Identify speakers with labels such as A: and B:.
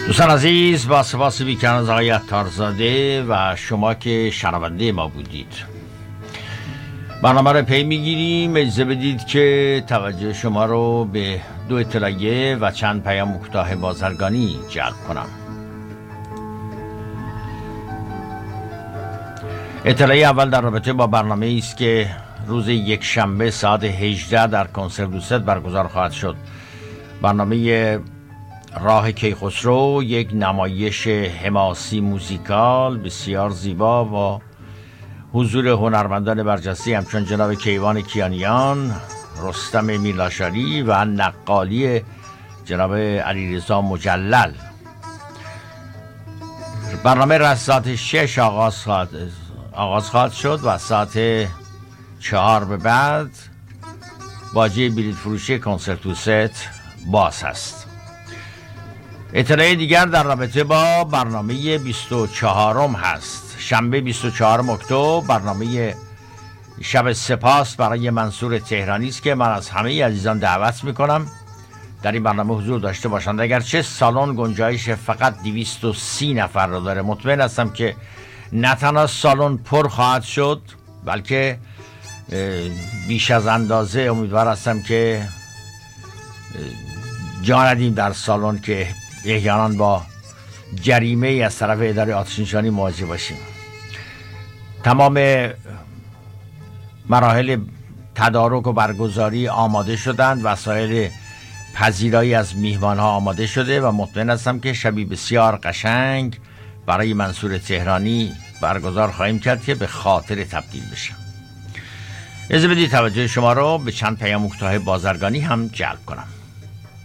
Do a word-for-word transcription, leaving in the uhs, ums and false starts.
A: دوستان عزیز، با سپاس بیکران از آقای عطارزاده و شما که شنونده ما بودید. برنامه رو پی میگیریم. اجازه بدید که توجه شما رو به دو اطلاعیه و چند پیام کوتاه بازرگانی جلب کنم. اطلاعیه اول در رابطه با برنامه است که روز یک شنبه ساعت هجده در کنسرت دوست برگزار خواهد شد. برنامه راه کیخسرو، یک نمایش حماسی موزیکال بسیار زیبا و حضور هنرمندان برجسته همچون جناب کیوان کیانیان، رستم میلاشاری و نقالی جناب علیرضا مجلل. برنامه را ساعت شش آغاز خواهد آغاز خواهد شد و ساعت چهار به بعد باجه بلیط فروشی کنسرت دوست باز هست. اطلاع دیگر در رابطه با برنامه بیست و چهارم هست. شنبه بیست و چهارم اکتبر برنامه شب سپاس برای منصور تهرانی است که من از همه عزیزان دعوت میکنم در این برنامه حضور داشته باشند. اگرچه سالن گنجایش فقط دویست و سی نفر را داره، مطمئن هستم که نه تنها سالن پر خواهد شد بلکه بیش از اندازه امیدوار هستم که جا ندیم در سالن که احیانا با جریمه از طرف اداره آتش نشانی مواجه باشیم. تمام مراحل تدارک و برگزاری آماده شدند، وسایل پذیرایی از میهمان ها آماده شده و مطمئن هستم که شبی بسیار قشنگ برای منصور تهرانی برگزار خواهیم کرد که به خاطر تبدیل بشه. اجازه بدید توجه شما رو به چند پیام کوتاه بازرگانی هم جلب کنم.